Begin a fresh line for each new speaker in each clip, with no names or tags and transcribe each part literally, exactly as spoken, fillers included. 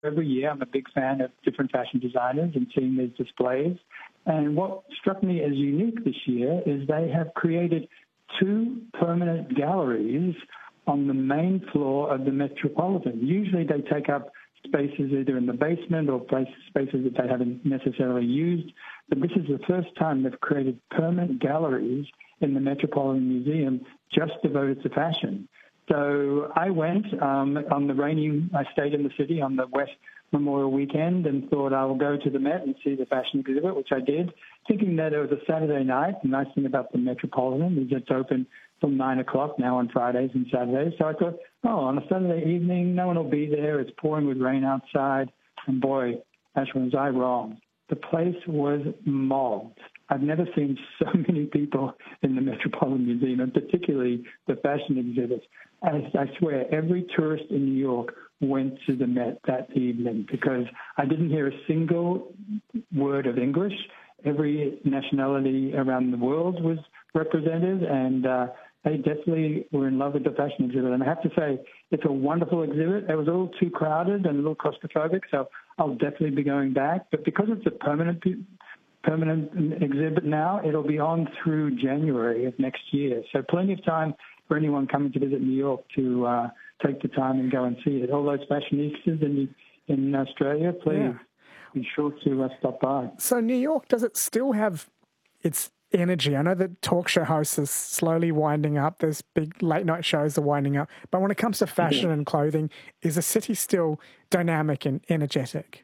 every year. I'm a big fan of different fashion designers and seeing these displays. And what struck me as unique this year is they have created two permanent galleries on the main floor of the Metropolitan. Usually they take up spaces either in the basement or place, spaces that they haven't necessarily used. But this is the first time they've created permanent galleries in the Metropolitan Museum just devoted to fashion. So I went um, on the rainy, I stayed in the city on the West Memorial weekend and thought I will go to the Met and see the fashion exhibit, which I did, thinking that it was a Saturday night. The nice thing about the Metropolitan is it's open till nine o'clock now on Fridays and Saturdays. So I thought, oh, on a Saturday evening, no one will be there. It's pouring with rain outside. And boy, Ashwin, was I wrong. The place was mobbed. I've never seen so many people in the Metropolitan Museum, and particularly the fashion exhibits. I, I swear, every tourist in New York went to the Met that evening because I didn't hear a single word of English. Every nationality around the world was represented, and uh, they definitely were in love with the fashion exhibit. And I have to say, it's a wonderful exhibit. It was a little too crowded and a little claustrophobic, so I'll definitely be going back. But because it's a permanent permanent exhibit now, it'll be on through January of next year. So plenty of time for anyone coming to visit New York to uh, take the time and go and see it. All those fashionistas in, in Australia, please yeah. be sure to uh, stop by.
So New York, does it still have its energy? I know that talk show hosts are slowly winding up. There's big late night shows are winding up. But when it comes to fashion yeah. and clothing, is the city still dynamic and energetic?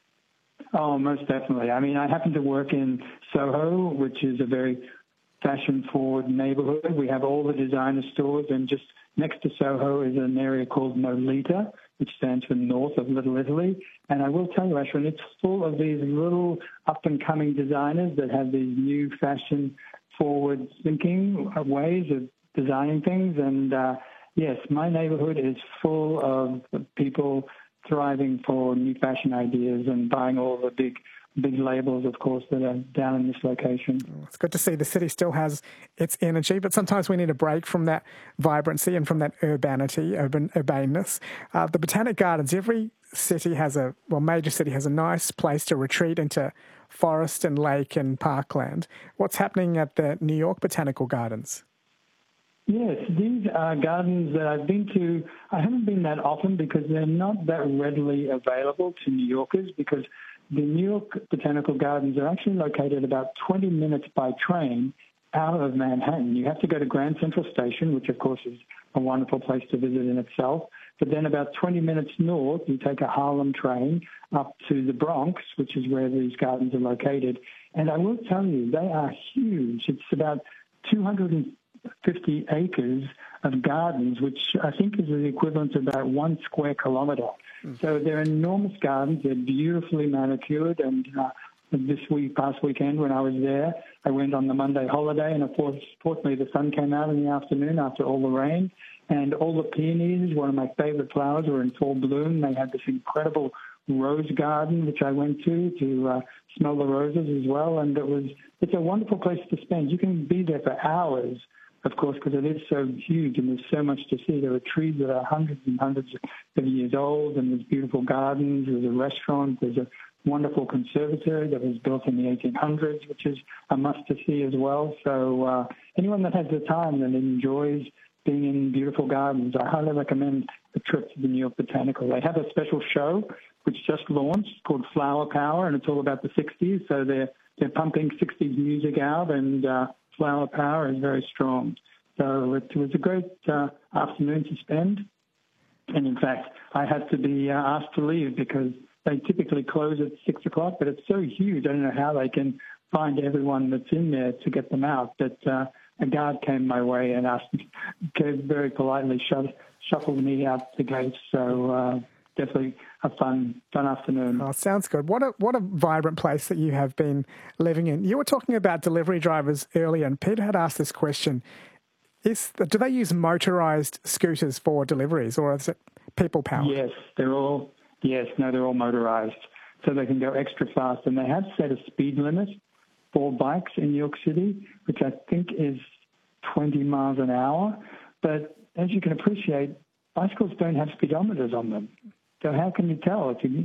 Oh, most definitely. I mean, I happen to work in Soho, which is a very fashion-forward neighborhood. We have all the designer stores, and just next to Soho is an area called Nolita, which stands for North of Little Italy. And I will tell you, Ashwin, it's full of these little up-and-coming designers that have these new fashion-forward thinking ways of designing things. And, uh, yes, my neighborhood is full of people thriving for new fashion ideas and buying all the big big labels, of course, that are down in this location.
It's good to see the city still has its energy, but sometimes we need a break from that vibrancy and from that urbanity, urban urbanness. Uh, the Botanic Gardens, every city has a, well, major city has a nice place to retreat into forest and lake and parkland. What's happening at the New York Botanical Gardens?
Yes, these are gardens that I've been to. I haven't been that often because they're not that readily available to New Yorkers, because the New York Botanical Gardens are actually located about twenty minutes by train out of Manhattan. You have to go to Grand Central Station, which of course is a wonderful place to visit in itself. But then about twenty minutes north, you take a Harlem train up to the Bronx, which is where these gardens are located. And I will tell you, they are huge. It's about two hundred fifty acres of gardens, which I think is the equivalent to about one square kilometre. Mm. So they're enormous gardens. They're beautifully manicured. And uh, this week, past weekend, when I was there, I went on the Monday holiday, and of course, fortunately, the sun came out in the afternoon after all the rain. And all the peonies, one of my favourite flowers, were in full bloom. They had this incredible rose garden, which I went to to uh, smell the roses as well. And it was it's a wonderful place to spend. You can be there for hours, of course, because it is so huge and there's so much to see. There are trees that are hundreds and hundreds of years old, and there's beautiful gardens. There's a restaurant. There's a wonderful conservatory that was built in the eighteen hundreds, which is a must to see as well. So uh, anyone that has the time and enjoys being in beautiful gardens, I highly recommend a trip to the New York Botanical. They have a special show which just launched called Flower Power, and it's all about the sixties. So they're they're pumping sixties music out, and uh, Flower Power is very strong. So it was a great uh, afternoon to spend. And in fact, I had to be uh, asked to leave because they typically close at six o'clock, but it's so huge. I don't know how they can find everyone that's in there to get them out. But uh, a guard came my way and asked, very politely shuffled, shuffled me out the gate. So uh, definitely a fun, fun afternoon.
Oh, sounds good. What a what a vibrant place that you have been living in. You were talking about delivery drivers earlier, and Peter had asked this question: Is do they use motorised scooters for deliveries, or is it people powered?
Yes, they're all. Yes, no, they're all motorised, so they can go extra fast, and they have set a speed limit for bikes in New York City, which I think is twenty miles an hour. But as you can appreciate, bicycles don't have speedometers on them. So how can you tell if you